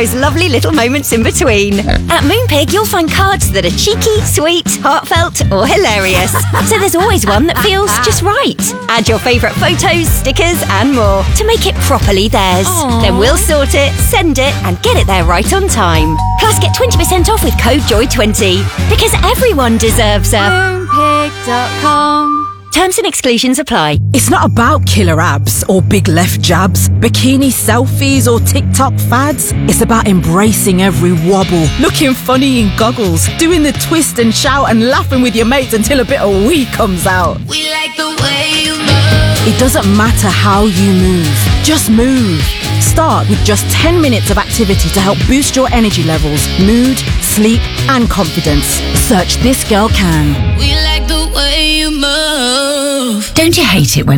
those lovely little moments in between. At Moonpig, you'll find cards that are cheeky, sweet, heartfelt or hilarious. So there's always one that feels just right. Add your favourite photos, stickers and more to make it properly theirs. Aww. Then we'll sort it, send it and get it there right on time. Plus get 20% off with code JOY20 because everyone deserves a Moonpig.com. Terms and exclusions apply. It's not about killer abs or big left jabs, bikini selfies or TikTok fads. It's about embracing every wobble, looking funny in goggles, doing the twist and shout and laughing with your mates until a bit of wee comes out. We like the way you move. It doesn't matter how you move, just move. Start with just 10 minutes of activity to help boost your energy levels, mood, sleep and confidence. Search This Girl Can. We like the way you move. Don't you hate it when...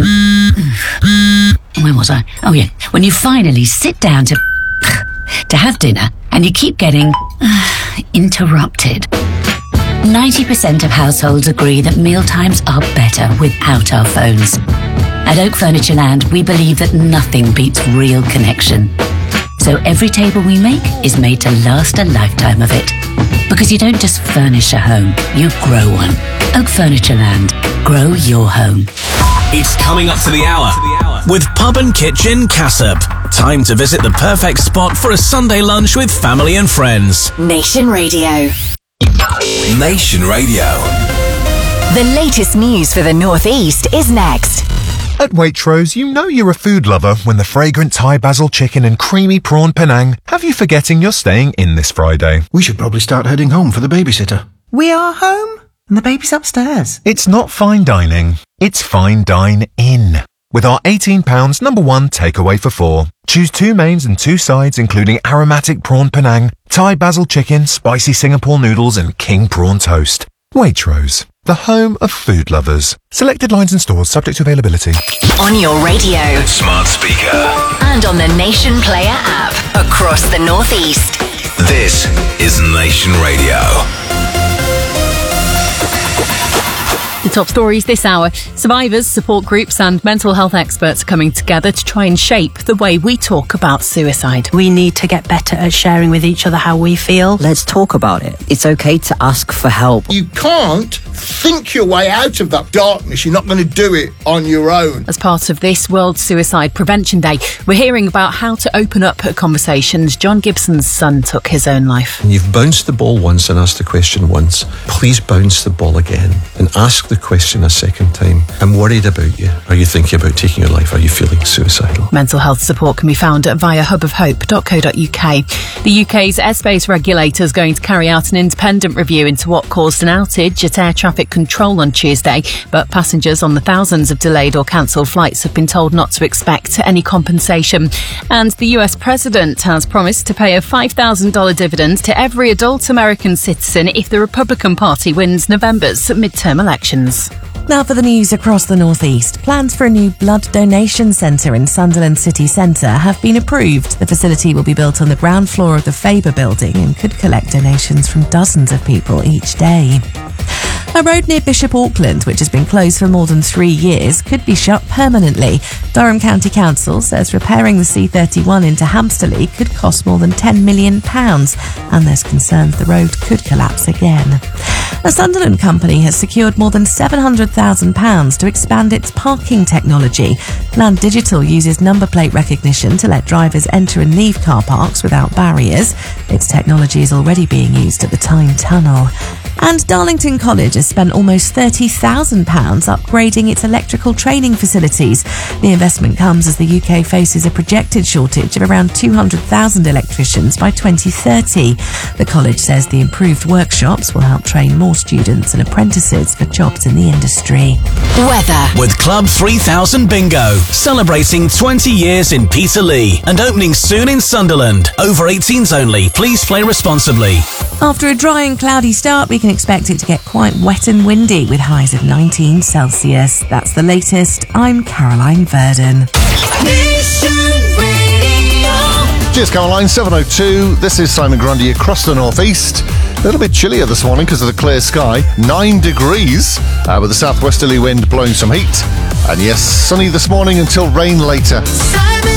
Where was I? Oh, yeah. When you finally sit down to have dinner and you keep getting interrupted. 90% of households agree that mealtimes are better without our phones. At Oak Furniture Land, we believe that nothing beats real connection. So every table we make is made to last a lifetime of it. Because you don't just furnish a home, you grow one. Oak Furniture Land. Grow your home. It's coming up to the hour with Pub and Kitchen Cassop. Time to visit the perfect spot for a Sunday lunch with family and friends. Nation Radio. Nation Radio. The latest news for the North East is next. At Waitrose, you know you're a food lover when the fragrant Thai basil chicken and creamy prawn Penang have you forgetting you're staying in this Friday. We should probably start heading home for the babysitter. We are home and the baby's upstairs. It's not fine dining, it's fine dine in. With our £18 #1 takeaway for £4. Choose 2 mains and 2 sides including aromatic prawn Penang, Thai basil chicken, spicy Singapore noodles and king prawn toast. Waitrose, the home of food lovers. Selected lines and stores subject to availability. On your radio. Smart speaker. And on the Nation Player app. Across the North East. This is Nation Radio. The top stories this hour. Survivors, support groups and mental health experts are coming together to try and shape the way we talk about suicide. We need to get better at sharing with each other how we feel. Let's talk about it. It's okay to ask for help. You can't think your way out of that darkness. You're not going to do it on your own. As part of this World Suicide Prevention Day, we're hearing about how to open up conversations. John Gibson's son took his own life. You've bounced the ball once and asked the question once. Please bounce the ball again and ask the question a second time. I'm worried about you. Are you thinking about taking your life? Are you feeling suicidal? Mental health support can be found via hubofhope.co.uk. The UK's airspace regulator is going to carry out an independent review into what caused an outage at air traffic control on Tuesday, but passengers on the thousands of delayed or cancelled flights have been told not to expect any compensation. And the US president has promised to pay a $5,000 dividend to every adult American citizen if the Republican Party wins November's midterm elections. Now for the news across the North East. Plans for a new blood donation centre in Sunderland City Centre have been approved. The facility will be built on the ground floor of the Faber building and could collect donations from dozens of people each day. A road near Bishop Auckland, which has been closed for more than 3 years, could be shut permanently. Durham County Council says repairing the C31 into Hampsterley could cost more than £10 million, and there's concerns the road could collapse again. A Sunderland company has secured more than £700,000 to expand its parking technology. Land Digital uses number plate recognition to let drivers enter and leave car parks without barriers. Its technology is already being used at the Tyne Tunnel. And Darlington College has spent almost £30,000 upgrading its electrical training facilities. The investment comes as the UK faces a projected shortage of around 200,000 electricians by 2030. The college says the improved workshops will help train more students and apprentices for jobs in the industry. Weather. With Club 3000 Bingo, celebrating 20 years in Peterlee and opening soon in Sunderland. Over 18s only. Please play responsibly. After a dry and cloudy start, we can expect it to get quite wet and windy with highs of 19 Celsius. That's the latest. I'm Caroline Verdon. Cheers, Caroline. 7:02. This is Simon Grundy across the North East. A little bit chillier this morning because of the clear sky. 9 degrees with a southwesterly wind blowing some heat. And yes, sunny this morning until rain later.